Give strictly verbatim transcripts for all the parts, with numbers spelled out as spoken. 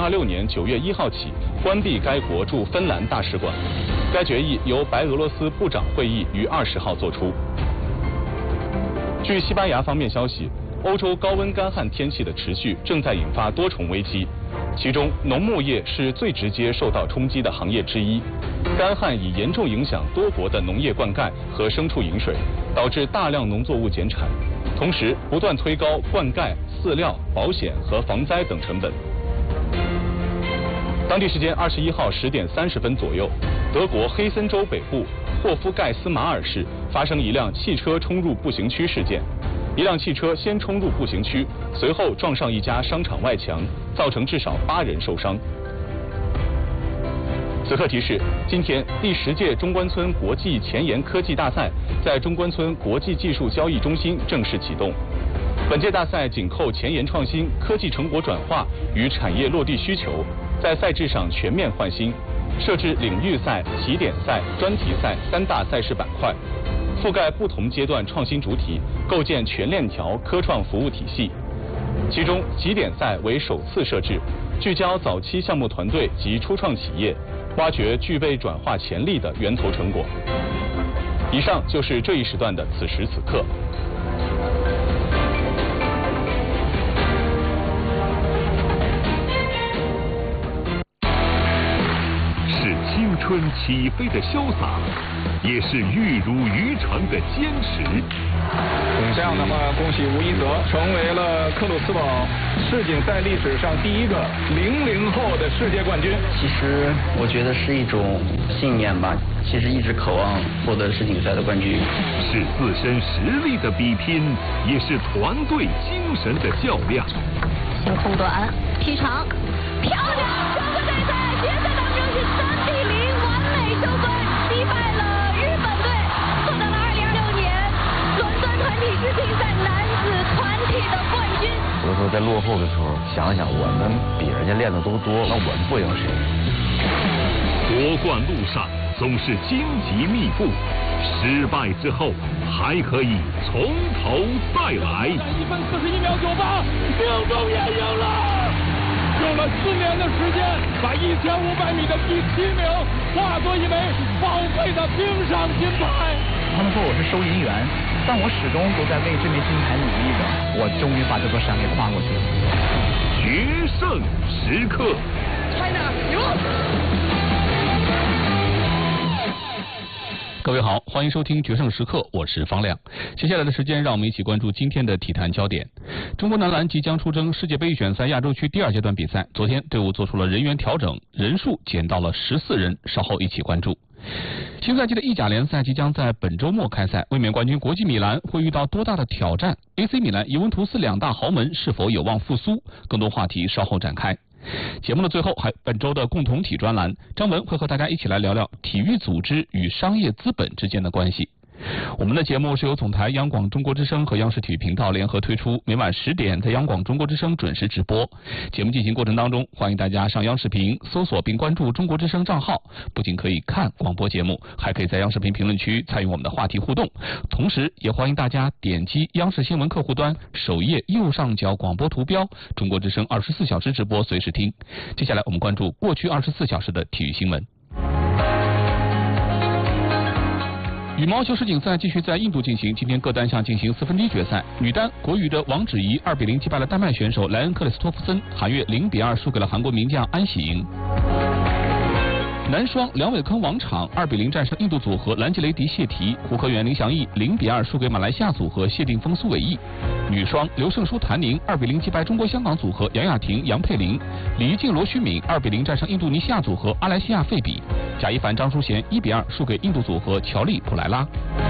二六年九月一号起关闭该国驻芬兰大使馆。该决议由白俄罗斯部长会议于二十号作出。据西班牙方面消息，欧洲高温干旱天气的持续正在引发多重危机，其中农牧业是最直接受到冲击的行业之一。干旱已严重影响多国的农业灌溉和牲畜饮水，导致大量农作物减产，同时不断推高灌溉、饲料、保险和防灾等成本。当地时间二十一号十点三十分左右，德国黑森州北部霍夫盖斯马尔市发生一辆汽车冲入步行区事件。一辆汽车先冲入步行区，随后撞上一家商场外墙，造成至少八人受伤。此刻提示：今天第十届中关村国际前沿科技大赛在中关村国际技术交易中心正式启动。本届大赛紧扣前沿创新、科技成果转化与产业落地需求，在赛制上全面换新，设置领域赛、起点赛、专题赛三大赛事板块。覆盖不同阶段创新主体，构建全链条科创服务体系。其中起点赛为首次设置，聚焦早期项目团队及初创企业，挖掘具备转化潜力的源头成果。以上就是这一时段的此时此刻。 是青春起飞的潇洒，也是玉如渔船的坚持。 这样的话，恭喜吴一泽成为了克鲁斯堡世锦赛历史上第一个零零后的世界冠军。 其实我觉得是一种信念吧，其实一直渴望获得世锦赛的冠军。 是自身实力的比拼，也是团队精神的较量。 先空短，劈长，漂亮！中国队在决赛当中是三比零完美收官，击败了日本队，获得了二零二六年伦敦团体世锦赛男子团体的冠军。 有的时候在落后的时候，想想我们比人家练的都多，那我们不赢谁？ 夺冠路上总是荆棘密布，失败之后还可以从头再来。 一分四十一秒九八，命中也赢了。用了四年的时间，把一千五百米的第七名化作一枚宝贵的冰上金牌。 他们说我是收银员，但我始终都在为这枚金牌努力着。我终于把这座山给跨过去了。 决胜时刻 ，China 赢！ 各位好，欢迎收听《决胜时刻》，我是方亮。接下来的时间，让我们一起关注今天的体坛焦点。中国男篮即将出征世界杯预选赛亚洲区第二阶段比赛，昨天队伍做出了人员调整，人数减到了十四人，稍后一起关注。新赛季的意甲联赛即将在本周末开赛，卫冕冠军国际米兰会遇到多大的挑战 ？A C 米兰、尤文图斯两大豪门是否有望复苏？更多话题稍后展开。节目的最后，还本周的共同体专栏，张文会和大家一起来聊聊体育组织与商业资本之间的关系。我们的节目是由总台央广中国之声和央视体育频道联合推出，每晚十点在央广中国之声准时直播。节目进行过程当中，欢迎大家上央视频搜索并关注中国之声账号，不仅可以看广播节目，还可以在央视频评论区参与我们的话题互动。同时也欢迎大家点击央视新闻客户端首页右上角广播图标，中国之声二十四小时直播随时听。接下来我们关注过去二十四小时的体育新闻。羽毛球世锦赛继续在印度进行，今天各单项进行四分之一决赛。女单国羽的王芷怡二比零击败了丹麦选手莱恩克里斯托夫森，韩悦零比二输给了韩国名将安喜莹。男双梁伟铿王昶二比零战胜印度组合兰吉雷迪谢提，胡可远林祥义零比二输给马来西亚组合谢定峰苏伟毅。女双刘胜书谭宁二比零击败中国香港组合杨雅婷杨佩玲，李怡静罗虚敏二比零战胜印度尼西亚组合阿莱西亚费比，贾一凡张淑娴一比二输给印度组合乔丽普莱拉。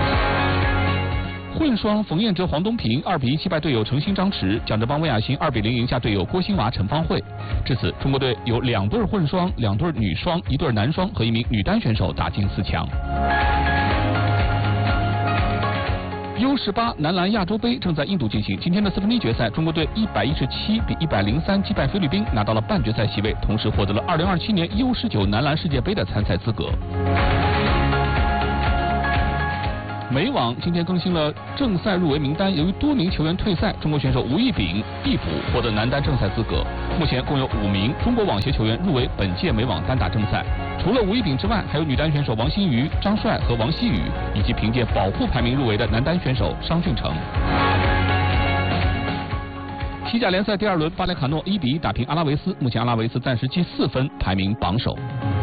混双冯彦哲黄东萍二比一击败队友程鑫张弛，蒋哲邦魏亚欣二比零赢下队友郭欣娃陈芳慧。至此，中国队有两对混双、两对女双、一对男双和一名女单选手打进四强。U 十八男篮亚洲杯正在印度进行，今天的四分之一决赛，中国队一百一十七比一百零三击败菲律宾，拿到了半决赛席位，同时获得了二零二七年 U 十九男篮世界杯的参赛资格。 美网今天更新了正赛入围名单，由于多名球员退赛，中国选手吴亦丙、易卜获得男单正赛资格。目前共有五名中国网协球员入围本届美网单打正赛。除了吴亦丙之外，还有女单选手王欣瑜、张帅和王希雨，以及凭借保护排名入围的男单选手商俊成。西甲联赛第二轮，巴列卡诺一比一打平阿拉维斯，目前阿拉维斯暂时积四分，排名榜首。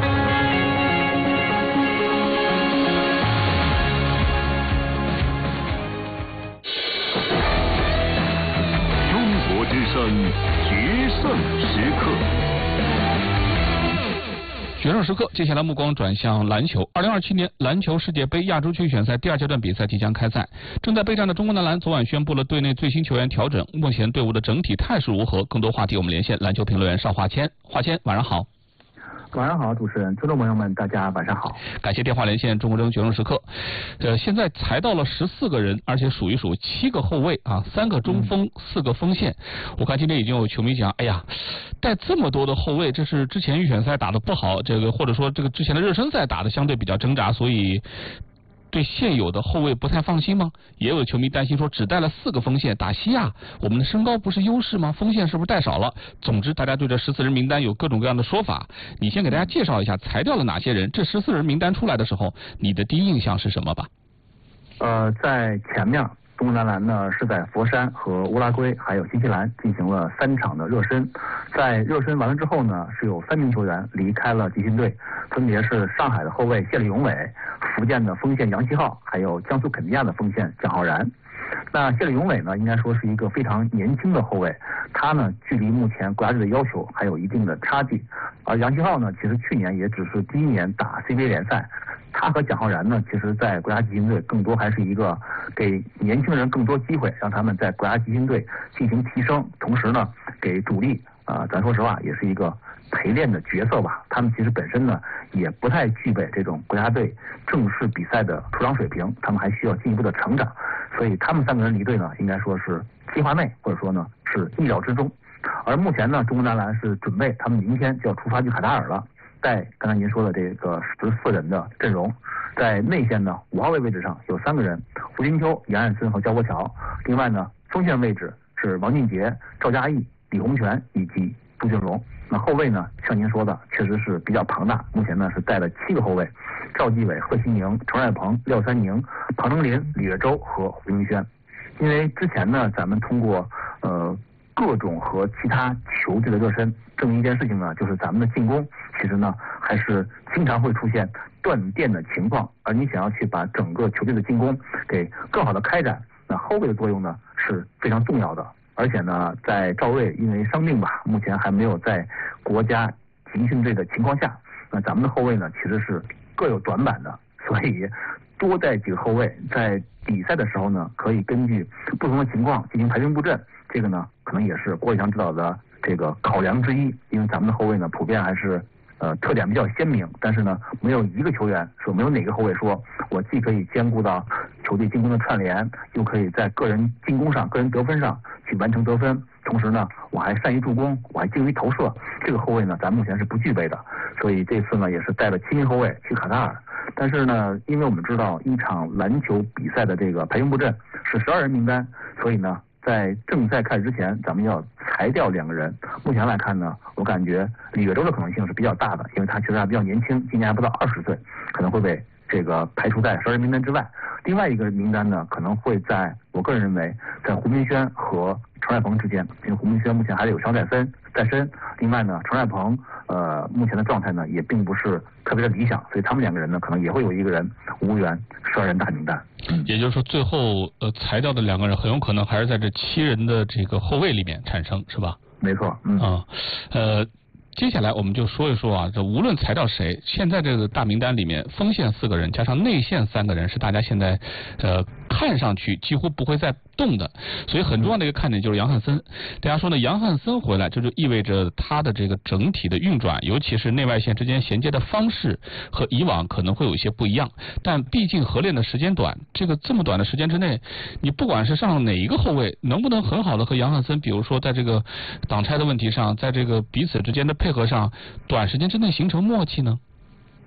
中国之声决胜时刻。 决胜时刻，接下来目光转向篮球。二零二七年篮球世界杯亚洲区预选赛第二阶段比赛即将开赛，正在备战的中国男篮昨晚宣布了队内最新球员调整，目前队伍的整体态势如何？更多话题我们连线篮球评论员邵华谦。华谦，晚上好。 晚上好，主持人，听众朋友们，大家晚上好。 感谢电话连线中国之声决胜时刻。呃，现在裁到了十四个人，而且数一数七个后卫啊，三个中锋，嗯、四个锋线。我看今天已经有球迷讲，哎呀，带这么多的后卫，这是之前预选赛打得不好，这个或者说这个之前的热身赛打得相对比较挣扎，所以对现有的后卫不太放心吗？也有球迷担心说，只带了四个锋线打西亚，我们的身高不是优势吗？锋线是不是带少了？总之，大家对这十四人名单有各种各样的说法。你先给大家介绍一下裁掉了哪些人？这十四人名单出来的时候，你的第一印象是什么吧？ 呃，在前面，中国男篮呢是在佛山和乌拉圭还有新西兰进行了三场的热身。在热身完了之后呢，是有三名球员离开了集训队，分别是上海的后卫谢立永伟、福建的锋线杨希浩，还有江苏肯尼亚的锋线蒋浩然。那谢立永伟呢，应该说是一个非常年轻的后卫，他呢距离目前国家队的要求还有一定的差距。而杨希浩呢，其实去年也只是第一年打 C B A 联赛，他和蒋浩然呢，其实在国家集训队更多还是一个给年轻人更多机会，让他们在国家集训队进行提升，同时呢给主力啊、呃，咱说实话也是一个陪练的角色吧。他们其实本身呢也不太具备这种国家队正式比赛的出场水平，他们还需要进一步的成长，所以他们三个人离队呢，应该说是计划内，或者说呢是意料之中。而目前呢，中国男篮是准备他们明天就要出发去卡塔尔了，带刚才您说的这个十四人的阵容。在内线呢，五号位位置上有三个人，胡金秋、杨汉森和焦国桥。另外呢，锋线位置是王俊杰、赵嘉译、李洪权以及朱俊荣。那后卫呢，像您说的，确实是比较庞大。目前呢是带了七个后卫：赵继伟、贺西宁、陈帅鹏、廖三宁、庞成林、李月洲和胡明轩。因为之前呢，咱们通过呃各种和其他球队的热身，证明一件事情呢，就是咱们的进攻其实呢还是经常会出现断电的情况，而你想要去把整个球队的进攻给更好的开展，那后卫的作用呢是非常重要的。而且呢，在赵睿因为伤病吧，目前还没有在国家集训队的情况下，那咱们的后卫呢其实是各有短板的，所以多带几个后卫，在比赛的时候呢，可以根据不同的情况进行排兵布阵。这个呢，可能也是郭伟强指导的这个考量之一，因为咱们的后卫呢，普遍还是呃特点比较鲜明，但是呢，没有一个球员说没有哪个后卫说我既可以兼顾到球队进攻的串联，又可以在个人进攻上、个人得分上去完成得分，同时呢，我还善于助攻，我还精于投射。这个后卫呢，咱目前是不具备的，所以这次呢，也是带了七名后卫去卡塔尔。但是呢，因为我们知道一场篮球比赛的这个排兵布阵是十二人名单，所以呢，在正赛开始之前，咱们要裁掉两个人。目前来看呢，我感觉李月洲的可能性是比较大的，因为他其实还比较年轻，今年还不到二十岁，可能会被这个排除在十二人名单之外。另外一个名单呢，可能会在我个人认为，在胡明轩和陈帅鹏之间，因为胡明轩目前还是有伤在身在身。另外呢，陈帅鹏呃目前的状态呢也并不是特别的理想，所以他们两个人呢可能也会有一个人无缘十二人大名单。 也就是说，最后呃裁掉的两个人很有可能还是在这七人的这个后卫里面产生，是吧？ 没错，嗯啊，呃。接下来我们就说一说啊，这无论裁掉谁，现在这个大名单里面，锋线四个人加上内线三个人是大家现在呃看上去几乎不会再动的，所以很重要的一个看点就是杨汉森。大家说呢，杨汉森回来，这就意味着他的这个整体的运转，尤其是内外线之间衔接的方式和以往可能会有一些不一样。但毕竟合练的时间短，这个这么短的时间之内，你不管是上哪一个后卫，能不能很好的和杨汉森，比如说在这个挡拆的问题上，在这个彼此之间的配合上，短时间之内形成默契呢？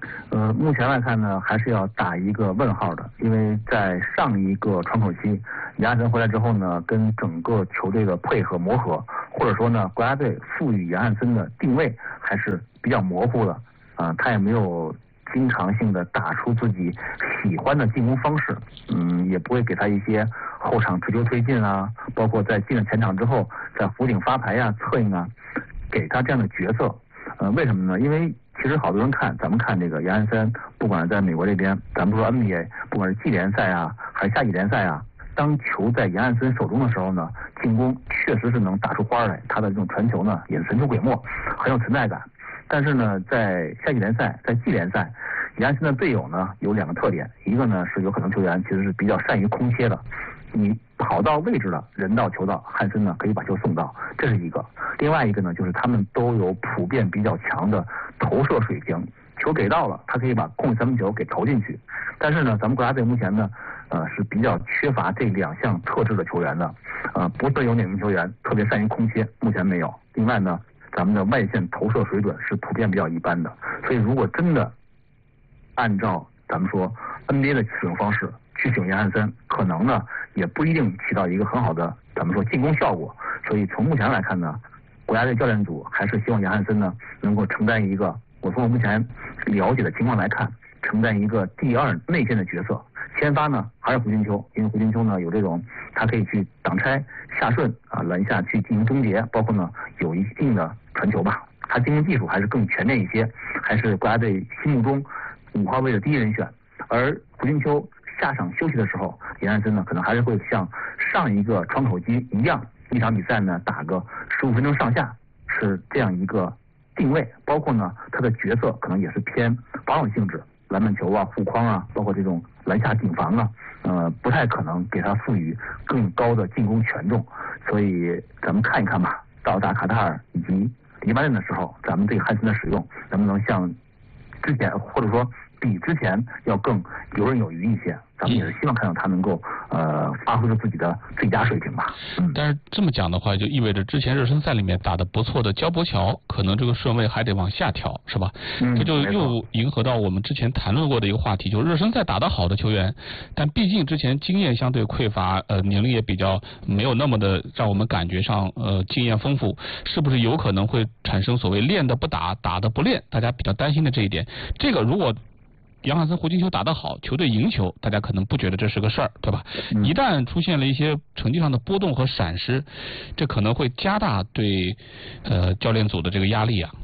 呃，目前来看呢，还是要打一个问号的，因为在上一个窗口期，杨汉森回来之后呢，跟整个球队的配合磨合，或者说呢，国家队赋予杨汉森的定位还是比较模糊的，啊、呃，他也没有经常性的打出自己喜欢的进攻方式，嗯，也不会给他一些后场持球推进啊，包括在进了前场之后，在弧顶发牌呀、策应啊，给他这样的角色。呃，为什么呢？因为其实好多人看，咱们看这个杨汉森，不管是在美国这边，咱们不说 N B A， 不管是季联赛啊，还是夏季联赛啊，当球在杨汉森手中的时候呢，进攻确实是能打出花来，他的这种传球呢，也是神出鬼没，很有存在感。但是呢，在夏季联赛，在季联赛，杨汉森的队友呢有两个特点，一个呢是有可能球员其实是比较善于空切的，你跑到位置了，人到球到，汉森呢可以把球送到，这是一个。另外一个呢，就是他们都有普遍比较强的投射水平，球给到了，他可以把空三分球给投进去。但是呢，咱们国家队目前呢，呃是比较缺乏这两项特质的球员的，呃，不是有哪名球员特别善于空切，目前没有。另外呢，咱们的外线投射水准是普遍比较一般的，所以如果真的按照咱们说 N B A 的使用方式去使用杨汉森，可能呢也不一定起到一个很好的咱们说进攻效果。所以从目前来看呢，国家队教练组还是希望杨汉森呢能够承担一个，我从我目前了解的情况来看，承担一个第二内线的角色。先发呢还是胡金秋，因为胡金秋呢有这种他可以去挡拆、下顺啊、篮下去进行终结，包括呢有一定的传球吧，他进攻技术还是更全面一些，还是国家队心目中五号位的第一人选。而胡金秋下场休息的时候，杨汉森呢可能还是会像上一个窗口期一样，一场比赛呢打个十五分钟上下，是这样一个定位。包括呢他的角色可能也是偏防守性质，篮板球啊、护框啊，包括这种篮下顶防啊，呃，不太可能给他赋予更高的进攻权重。所以咱们看一看吧，到达卡塔尔以及黎巴嫩的时候，咱们对汉森的使用能不能像之前，或者说比之前要更游刃有余一些。咱们也是希望看到他能够呃发挥出自己的最佳水平吧。 嗯，但是这么讲的话，就意味着之前热身赛里面打得不错的焦博乔，可能这个顺位还得往下调，是吧？嗯，这就又迎合到我们之前谈论过的一个话题，就是热身赛打得好的球员，但毕竟之前经验相对匮乏，呃，年龄也比较没有那么的让我们感觉上呃经验丰富，是不是有可能会产生所谓练的不打，打的不练？大家比较担心的这一点，这个如果杨汉森、胡金秋打得好，球队赢球，大家可能不觉得这是个事儿，对吧？嗯、一旦出现了一些成绩上的波动和闪失，这可能会加大对呃教练组的这个压力啊。